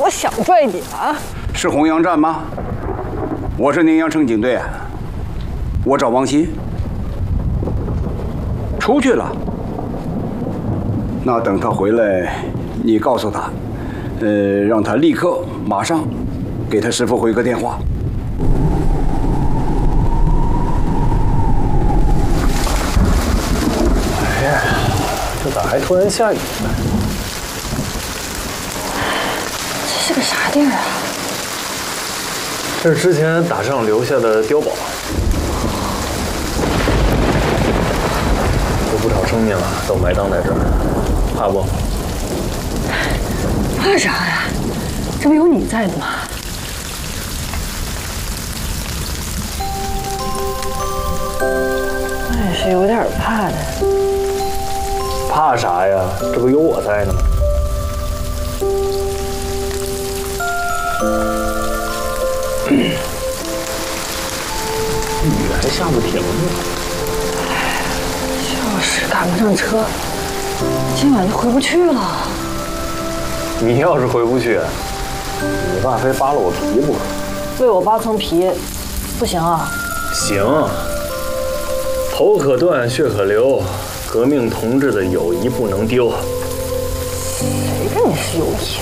多想拽你啊！ 是洪阳站吗？我是宁阳城警队，我找王鑫。出去了。那等他回来，你告诉他，让他立刻马上给他师傅回个电话。 哎呀，这咋还突然下雨呢？ 这是个啥地儿啊？ 这是之前打仗留下的碉堡，有不少生命啊都埋葬在这儿，怕不？ 怕啥呀？这不有你在的吗？我也是有点怕的。 怕啥呀？这不有我在呢吗？雨还下不停呢。 就是赶不上车，今晚就回不去了。 你要是回不去，你爸非扒了我皮不可。 为我扒层皮，不行啊？ 行，头可断，血可流，革命同志的友谊不能丢。 谁跟你是友谊？